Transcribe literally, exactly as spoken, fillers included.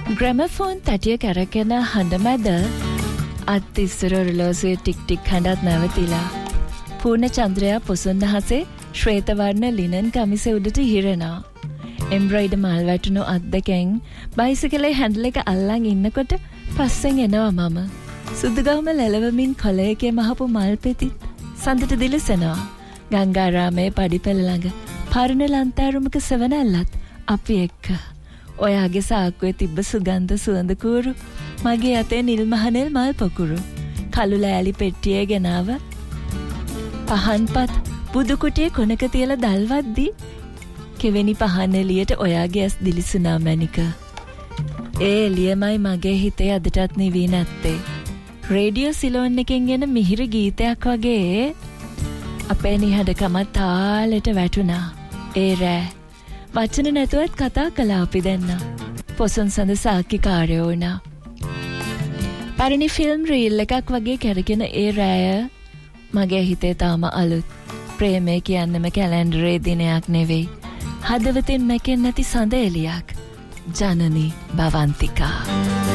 Gramophone තටිය කැරකෙන හඬ මැද අත්තිස්සර ඔරලෝසුවේ ටික් ටික් හඬත් නැවතිලා. පූර්ණ චන්ද්‍රයා පොසොන් දහසේ ශ්වේතවර්ණ ලිනන් කමිසෙ උඩට හිරෙනවා. එම්බ්‍රොයිඩ මල් වැටුණු අත් දෙකෙන් බයිසිකලේ හැන්ඩල් එක අල්ලන් ඉන්නකොට පස්සෙන් එනවා මම. සුදුගවම ලැලවමින් කොළයකේ මහපු මල් පෙතිත් සඳට දිලිසෙනවා. ගංගාරාමේ පඩිපෙළ ළඟ පරණ ලන්තෑරුමක සෙවණැල්ලත් අපි එක්ක. ඔයාගේ සාක්කුවේ තිබ්බ සුගන්ධ සුවඳ කූරු මගේ අතේ නිල් මහනෙල් මල් පොකුරු කළු ලෑලි පෙට්ටියේ ගෙනාව පහන්පත් බුදු කුටියේ කොනක තියලා දල්වද්දී කෙවෙනි පහන් එළියට ඔයාගේ ඇස් දිලිසුණා මැනික. ඒ එළියමයි මගේ හිතේ අදටත් නිවි නැත්තේ. රේඩියෝ සිලෝන් එකෙන් එන මිහිරි ගීතයක් වගේ අපේ නිහඬකම තාලෙට වැටුණා. ඒ රෑ වචන නැතුවත් කතා කළා අපි දෙන්න. පොසොන් සඳ සාක්කිකාරයෝ වුණා. පරණි ෆිල්ම් රීල් එකක් වගේ කැරගෙන ඒ රෑය මගේ හිතේ තාම අලුත්. ප්‍රේමය කියන්නම කැලෙන්ඩරේ දිනයක් නෙවෙයි. හදවතින් මැකෙන් නැති සඳ එලියක්. ජනනි භවන්තිකා.